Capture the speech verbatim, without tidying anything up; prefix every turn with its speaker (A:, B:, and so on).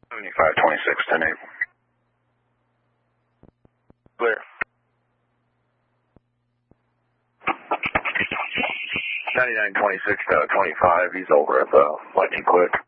A: seventy-five twenty-six, ten eight. Clear. ninety-nine twenty-six to twenty-five, he's over at the Lightning Quick.